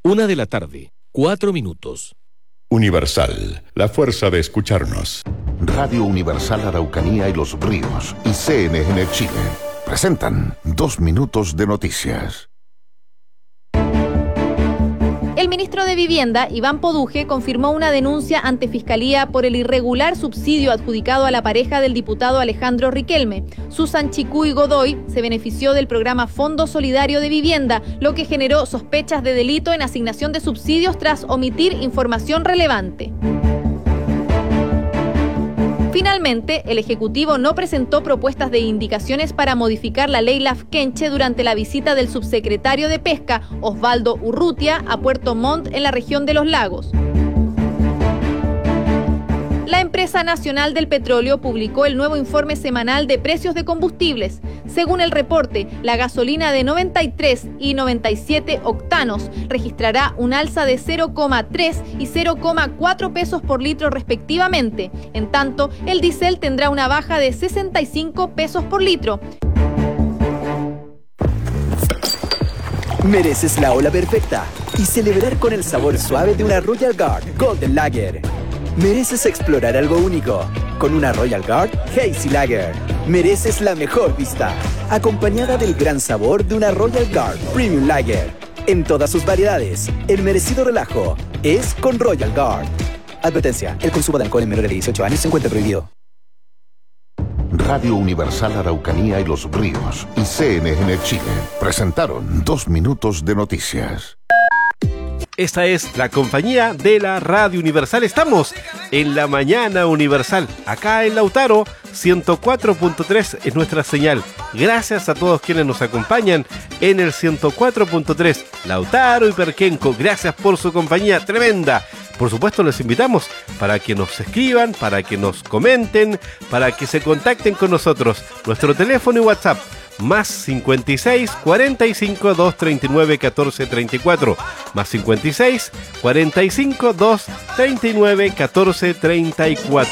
1:00 PM, 4 minutos. Universal, la fuerza de escucharnos. Radio Universal Araucanía y Los Ríos y CNN Chile presentan 2 minutos de noticias. El ministro de Vivienda, Iván Poduje, confirmó una denuncia ante Fiscalía por el irregular subsidio adjudicado a la pareja del diputado Alejandro Riquelme. Susan Chicuy Godoy se benefició del programa Fondo Solidario de Vivienda, lo que generó sospechas de delito en asignación de subsidios tras omitir información relevante. Finalmente, el Ejecutivo no presentó propuestas de indicaciones para modificar la ley Lafkenche durante la visita del subsecretario de Pesca, Osvaldo Urrutia, a Puerto Montt en la región de Los Lagos. La Empresa Nacional del Petróleo publicó el nuevo informe semanal de precios de combustibles. Según el reporte, la gasolina de 93 y 97 octanos registrará un alza de 0,3 y 0,4 pesos por litro respectivamente. En tanto, el diésel tendrá una baja de 65 pesos por litro. Mereces la ola perfecta y celebrar con el sabor suave de una Royal Guard Golden Lager. Mereces explorar algo único con una Royal Guard Hazy Lager. Mereces la mejor vista, acompañada del gran sabor de una Royal Guard Premium Lager. En todas sus variedades, el merecido relajo es con Royal Guard. Advertencia, el consumo de alcohol en menores de 18 años se encuentra prohibido. Radio Universal Araucanía y Los Ríos y CNN Chile presentaron 2 minutos de noticias. Esta es la compañía de la Radio Universal. Estamos en la mañana universal. Acá en Lautaro, 104.3 es nuestra señal. Gracias a todos quienes nos acompañan en el 104.3. Lautaro y Perquenco, gracias por su compañía tremenda. Por supuesto, les invitamos para que nos escriban, para que nos comenten, para que se contacten con nosotros. Nuestro teléfono y WhatsApp, más 56 45 239 14 34, más 56 45 239 14 34.